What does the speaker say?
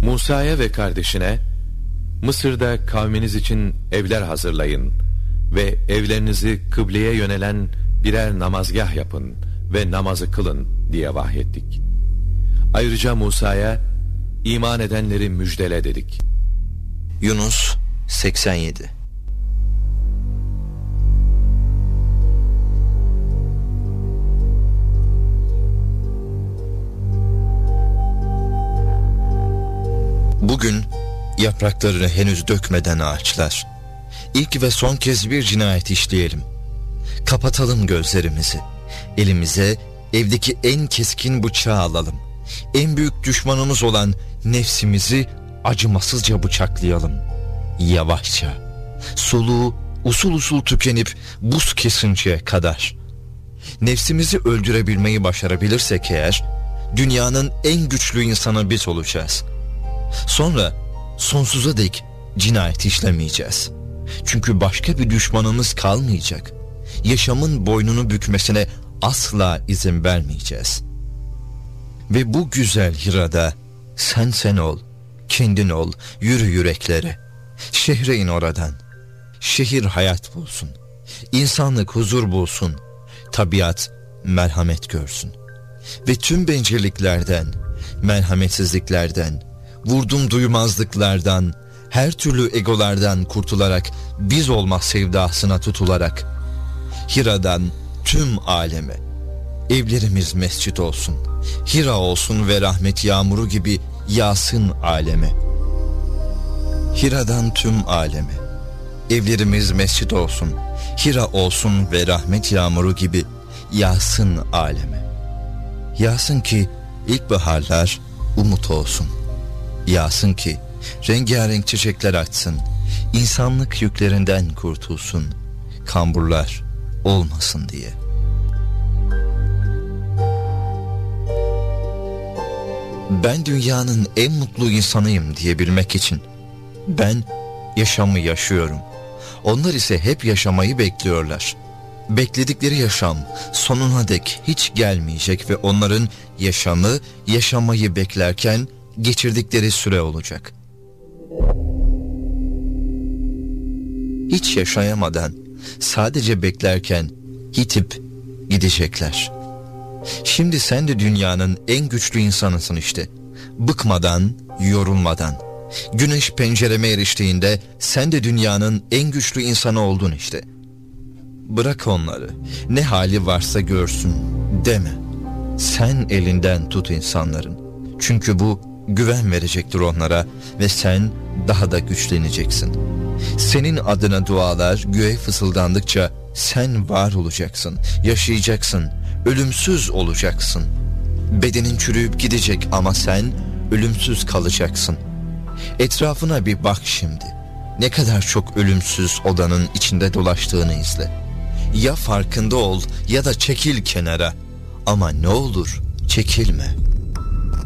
Musa'ya ve kardeşine, Mısır'da kavminiz için evler hazırlayın ve evlerinizi kıbleye yönelen birer namazgah yapın ve namazı kılın diye vahyettik. Ayrıca Musa'ya iman edenleri müjdele dedik. Yunus 87. Bugün yapraklarını henüz dökmeden ağaçlar, İlk ve son kez bir cinayet işleyelim. Kapatalım gözlerimizi. Elimize evdeki en keskin bıçağı alalım. En büyük düşmanımız olan nefsimizi acımasızca bıçaklayalım. Yavaşça, soluğu usul usul tükenip buz kesinceye kadar. Nefsimizi öldürebilmeyi başarabilirsek eğer, dünyanın en güçlü insanı biz olacağız. Sonra sonsuza dek cinayet işlemeyeceğiz. Çünkü başka bir düşmanımız kalmayacak. Yaşamın boynunu bükmesine asla izin vermeyeceğiz. Ve bu güzel Hira'da sen ol, kendin ol, yürü yüreklere. Şehre in oradan. Şehir hayat bulsun. İnsanlık huzur bulsun. Tabiat merhamet görsün. Ve tüm bencilliklerden, merhametsizliklerden, vurdum duymazlıklardan, her türlü egolardan kurtularak biz olma sevdasına tutularak Hira'dan tüm aleme evlerimiz mescit olsun, Hira olsun ve rahmet yağmuru gibi yağsın aleme. Hira'dan tüm aleme evlerimiz mescit olsun, Hira olsun ve rahmet yağmuru gibi yağsın aleme. Yağsın ki ilkbaharlar umut olsun. Yağsın ki rengarenk çiçekler açsın, insanlık yüklerinden kurtulsun, kamburlar olmasın diye. Ben dünyanın en mutlu insanıyım diyebilmek için ben yaşamı yaşıyorum. Onlar ise hep yaşamayı bekliyorlar. Bekledikleri yaşam sonuna dek hiç gelmeyecek ve onların yaşamayı beklerken geçirdikleri süre olacak. Hiç yaşayamadan, sadece beklerken yitip gidecekler. Şimdi sen de dünyanın en güçlü insanısın işte. Bıkmadan, yorulmadan. Güneş pencereme eriştiğinde sen de dünyanın en güçlü insanı oldun işte. Bırak onları, ne hali varsa görsün deme. Sen elinden tut insanların. Çünkü bu güven verecektir onlara ve sen daha da güçleneceksin. Senin adına dualar göğe fısıldandıkça sen var olacaksın, yaşayacaksın, ölümsüz olacaksın. Bedenin çürüyüp gidecek ama sen ölümsüz kalacaksın. Etrafına bir bak şimdi. Ne kadar çok ölümsüz odanın içinde dolaştığını izle. Ya farkında ol ya da çekil kenara. Ama ne olur çekilme.